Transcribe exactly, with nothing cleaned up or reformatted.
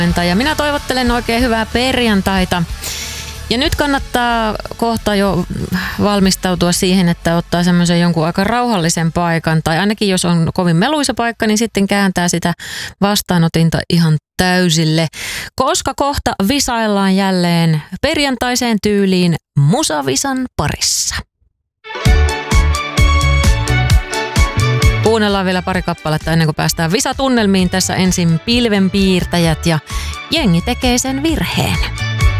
Ja minä toivottelen oikein hyvää perjantaita. Ja nyt kannattaa kohta jo valmistautua siihen, että ottaa semmoisen jonkun aika rauhallisen paikan. Tai ainakin jos on kovin meluisa paikka, niin sitten kääntää sitä vastaanotinta ihan täysille. Koska kohta visaillaan jälleen perjantaiseen tyyliin musavisan parissa. Kuunnellaan vielä pari kappaletta ennen kuin päästään visatunnelmiin. Tässä ensin pilvenpiirtäjät ja jengi tekee sen virheen.